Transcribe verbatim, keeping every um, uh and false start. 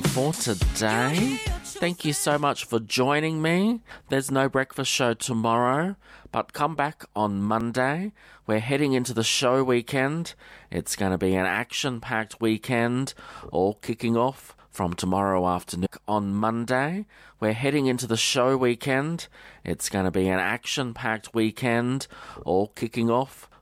for today. Thank you so much for joining me. There's no breakfast show tomorrow, but come back on Monday. We're heading into the show weekend. It's going to be an action-packed weekend, all kicking off from tomorrow afternoon. On Monday, we're heading into the show weekend. It's going to be an action-packed weekend, all kicking off